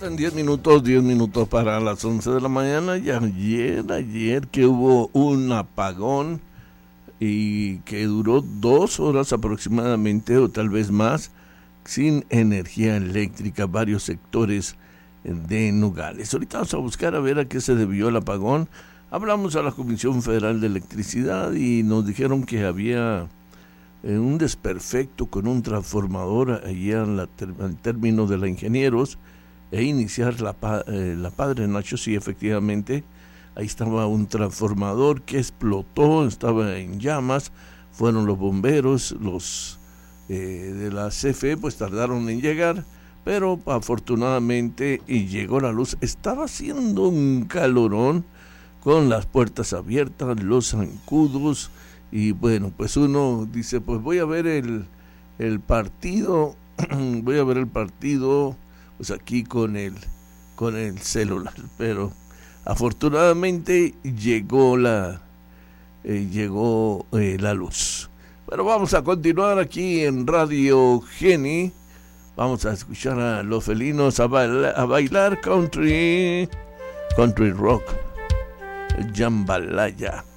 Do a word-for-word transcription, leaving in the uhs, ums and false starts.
Faltan diez minutos, diez minutos para las once de la mañana. Y ayer, ayer que hubo un apagón y que duró dos horas aproximadamente o tal vez más, sin energía eléctrica, varios sectores de Nogales. Ahorita vamos a buscar a ver a qué se debió el apagón. Hablamos a la Comisión Federal de Electricidad y nos dijeron que había eh, un desperfecto con un transformador allá al término de la Ingenieros e iniciar la, eh, la Padre Nacho. Sí, efectivamente, ahí estaba un transformador que explotó, estaba en llamas. Fueron los bomberos, los eh, de la C F E, pues tardaron en llegar, pero afortunadamente y llegó la luz. Estaba haciendo un calorón con las puertas abiertas, los zancudos, y bueno, pues uno dice, pues voy a ver el, el partido, voy a ver el partido, pues aquí con el, con el celular, pero afortunadamente llegó la, eh, llegó eh, la luz. Pero vamos a continuar aquí en Radio Geni. Vamos a escuchar a los felinos a bailar, a bailar country, country rock, jambalaya.